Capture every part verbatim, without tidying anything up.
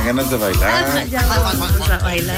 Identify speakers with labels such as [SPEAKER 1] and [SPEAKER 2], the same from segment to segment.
[SPEAKER 1] ganas de bailar.
[SPEAKER 2] Ya vamos a bailar.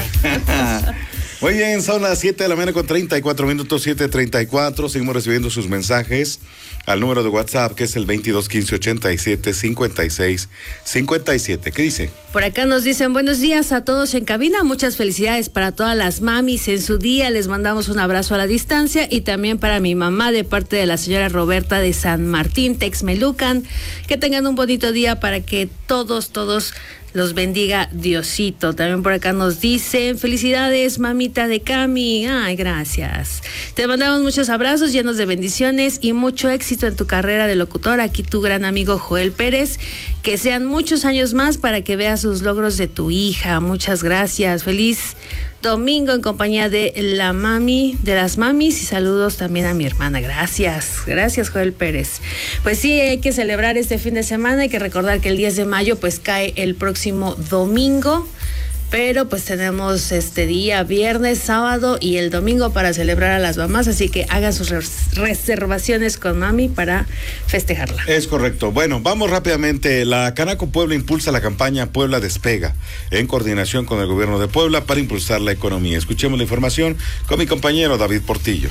[SPEAKER 1] Muy bien, son las siete de la mañana con treinta y cuatro minutos, siete treinta y cuatro. Seguimos recibiendo sus mensajes al número de WhatsApp, que es el veintidós quince ochenta y siete cincuenta y seis cincuenta y siete. ¿Qué dice?
[SPEAKER 2] Por acá nos dicen buenos días a todos en cabina, muchas felicidades para todas las mamis en su día, les mandamos un abrazo a la distancia y también para mi mamá de parte de la señora Roberta de San Martín, Texmelucan, que tengan un bonito día para que todos, todos los bendiga Diosito. También por acá nos dicen felicidades mamita de Cami. Ay, gracias. Te mandamos muchos abrazos llenos de bendiciones y mucho éxito en tu carrera de locutor. Aquí tu gran amigo Joel Pérez. Que sean muchos años más para que veas sus logros de tu hija. Muchas gracias. Feliz domingo en compañía de la mami, de las mamis, y saludos también a mi hermana. Gracias, gracias Joel Pérez. Pues sí, hay que celebrar este fin de semana, hay que recordar que el diez de mayo pues cae el próximo domingo, pero pues tenemos este día, viernes, sábado y el domingo para celebrar a las mamás, así que hagan sus res- reservaciones con mami para festejarla.
[SPEAKER 1] Es correcto. Bueno, vamos rápidamente. La Canaco Puebla impulsa la campaña Puebla Despega en coordinación con el gobierno de Puebla para impulsar la economía. Escuchemos la información con mi compañero David Portillo.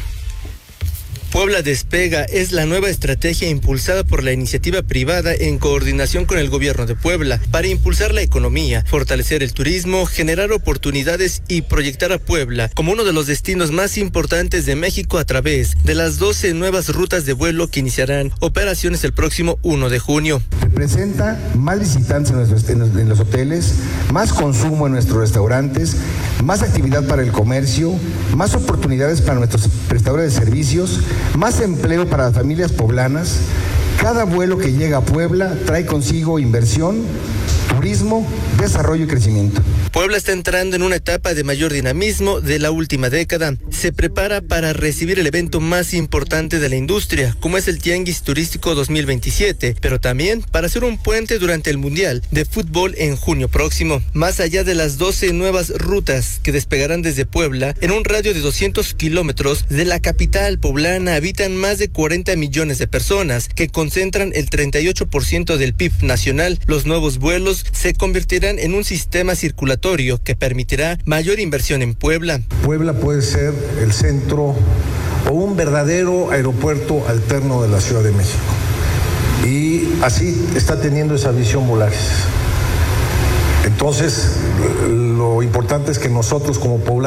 [SPEAKER 3] Puebla Despega es la nueva estrategia impulsada por la iniciativa privada en coordinación con el gobierno de Puebla para impulsar la economía, fortalecer el turismo, generar oportunidades y proyectar a Puebla como uno de los destinos más importantes de México a través de las doce nuevas rutas de vuelo que iniciarán operaciones el próximo primero de junio.
[SPEAKER 4] Representa más visitantes en, nuestros, en, los, en los hoteles, más consumo en nuestros restaurantes, más actividad para el comercio, más oportunidades para nuestros prestadores de servicios, más empleo para las familias poblanas. Cada vuelo que llega a Puebla trae consigo inversión, turismo, desarrollo y crecimiento.
[SPEAKER 3] Puebla está entrando en una etapa de mayor dinamismo de la última década. Se prepara para recibir el evento más importante de la industria, como es el Tianguis Turístico dos mil veintisiete, pero también para hacer un puente durante el Mundial de Fútbol en junio próximo. Más allá de las doce nuevas rutas que despegarán desde Puebla, en un radio de doscientos kilómetros de la capital poblana habitan más de cuarenta millones de personas, que concentran el treinta y ocho por ciento del P I B nacional. Los nuevos vuelos se convertirán en un sistema circulatorio que permitirá mayor inversión en Puebla.
[SPEAKER 5] Puebla puede ser el centro o un verdadero aeropuerto alterno de la Ciudad de México. Y así está teniendo esa visión Volaris. Entonces, lo importante es que nosotros como poblanos